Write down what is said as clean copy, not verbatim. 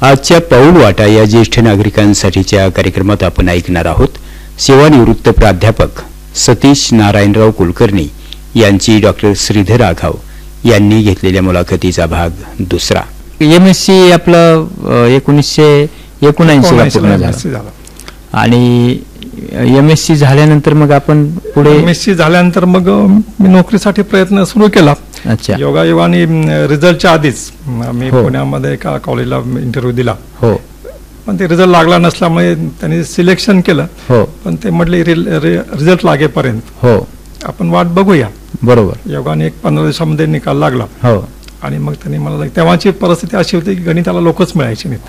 आजच्या पाऊल वाटा या ज्येष्ठ नागरिकांसाठीच्या कार्यक्रमात आपण ऐकणार आहोत सेवानिवृत्त प्राध्यापक सतीश नारायणराव कुलकर्णी यांची डॉक्टर श्रीधर आघाव यांनी घेतलेल्या मुलाखतीचा भाग दुसरा. MSc आपलं 1979 पूर्ण झालं आणि MSc झाल्यानंतर मग आपण पुढे MSc झाल्यानंतर मग मी नोकरीसाठी प्रयत्न सुरू केला. अच्छा. योगायोगाने रिझल्टच्या आधीच मी पुण्यामध्ये एका कॉलेजला इंटरव्ह्यू दिला. हो. पण ते रिझल्ट लागला नसल्यामुळे त्यांनी सिलेक्शन केलं. हो. पण ते म्हटले रिझल्ट लागेपर्यंत हो आपण वाट बघूया. बरोबर. योगाने 15 दिवसामध्ये निकाल लागला. हो. आणि मग त्यांनी मला तेव्हाची परिस्थिती अशी होती की गणिताला लोकच मिळायची नाहीत.